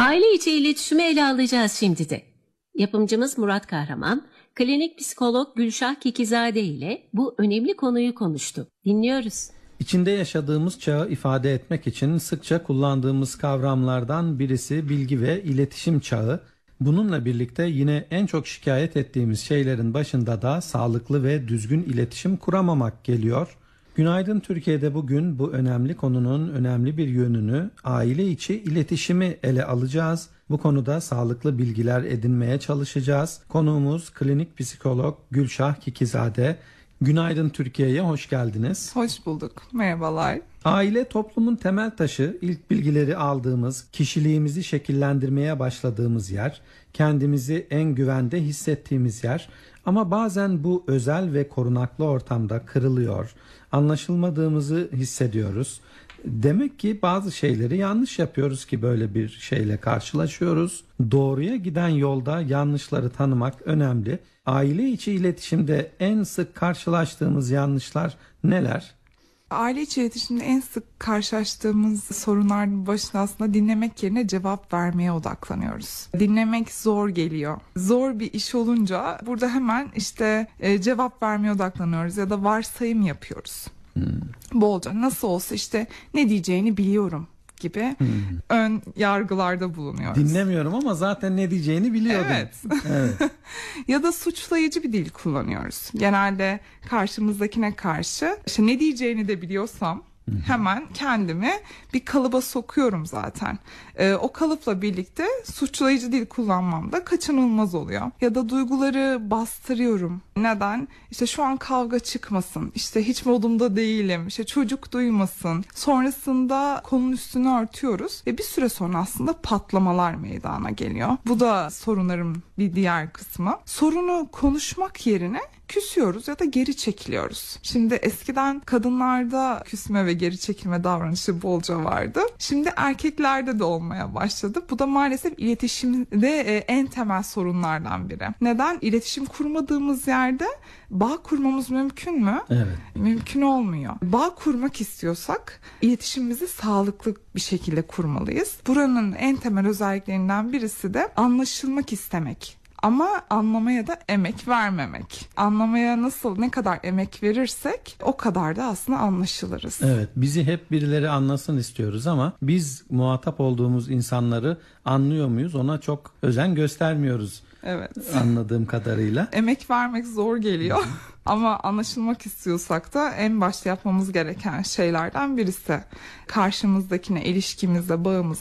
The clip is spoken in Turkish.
Aile içi iletişimi ele alacağız şimdi de. Yapımcımız Murat Kahraman, klinik psikolog Gülşah Kikizade ile bu önemli konuyu konuştu. Dinliyoruz. İçinde yaşadığımız çağı ifade etmek için sıkça kullandığımız kavramlardan birisi bilgi ve iletişim çağı. Bununla birlikte yine en çok şikayet ettiğimiz şeylerin başında da sağlıklı ve düzgün iletişim kuramamak geliyor. Günaydın Türkiye'de bugün bu önemli konunun önemli bir yönünü, aile içi iletişimi ele alacağız. Bu konuda sağlıklı bilgiler edinmeye çalışacağız. Konuğumuz klinik psikolog Gülşah Kikizade. Günaydın Türkiye'ye hoş geldiniz. Hoş bulduk. Merhabalar. Aile toplumun temel taşı, ilk bilgileri aldığımız, kişiliğimizi şekillendirmeye başladığımız yer, kendimizi en güvende hissettiğimiz yer. Ama bazen bu özel ve korunaklı ortamda kırılıyor, anlaşılmadığımızı hissediyoruz. Demek ki bazı şeyleri yanlış yapıyoruz ki böyle bir şeyle karşılaşıyoruz. Doğruya giden yolda yanlışları tanımak önemli. Aile içi iletişimde en sık karşılaştığımız yanlışlar neler? Aile içi iletişimde en sık karşılaştığımız sorunların başında aslında dinlemek yerine cevap vermeye odaklanıyoruz. Dinlemek zor geliyor. Zor bir iş olunca burada hemen cevap vermeye odaklanıyoruz ya da varsayım yapıyoruz. Bolca nasıl olsa ne diyeceğini biliyorum gibi ön yargılarda bulunuyoruz. Dinlemiyorum ama zaten ne diyeceğini biliyordum. Evet. Ya da suçlayıcı bir dil kullanıyoruz. Genelde karşımızdakine karşı ne diyeceğini de biliyorsam hemen kendimi bir kalıba sokuyorum zaten. O kalıpla birlikte suçlayıcı dil kullanmam da kaçınılmaz oluyor. Ya da duyguları bastırıyorum. Neden? Şu an kavga çıkmasın. Hiç modumda değilim. Çocuk duymasın. Sonrasında konunun üstünü örtüyoruz ve bir süre sonra aslında patlamalar meydana geliyor. Bu da sorunların bir diğer kısmı. Sorunu konuşmak yerine küsüyoruz ya da geri çekiliyoruz. Şimdi eskiden kadınlarda küsme ve geri çekilme davranışı bolca vardı. Şimdi erkeklerde de olmaya başladı. Bu da maalesef iletişimde en temel sorunlardan biri. Neden? İletişim kurmadığımız yerde bağ kurmamız mümkün mü? Evet. Mümkün olmuyor. Bağ kurmak istiyorsak iletişimimizi sağlıklı bir şekilde kurmalıyız. Buranın en temel özelliklerinden birisi de anlaşılmak istemek. Ama anlamaya da emek vermemek. Anlamaya ne kadar emek verirsek o kadar da aslında anlaşılırız. Evet, bizi hep birileri anlasın istiyoruz ama biz muhatap olduğumuz insanları anlıyor muyuz? Ona çok özen göstermiyoruz. Evet. Anladığım kadarıyla. Emek vermek zor geliyor. Ama anlaşılmak istiyorsak da en başta yapmamız gereken şeylerden birisi karşımızdakine ilişkimizde, bağımızda